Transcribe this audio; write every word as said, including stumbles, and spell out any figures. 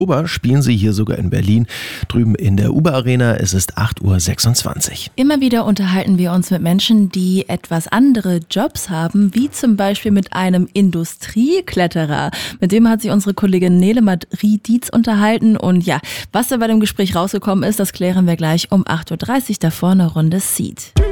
Oktober spielen sie hier sogar in Berlin, drüben in der Uber Arena. Es ist acht Uhr sechsundzwanzig. Immer wieder unterhalten wir uns mit Menschen, die etwas andere Jobs haben, wie zum Beispiel mit einem Industriekletterer. Mit dem hat sich unsere Kollegin Nele Marie-Dietz unterhalten. Und ja, was da bei dem Gespräch rausgekommen ist, das klären wir gleich um acht Uhr dreißig, davor eine Runde Seed.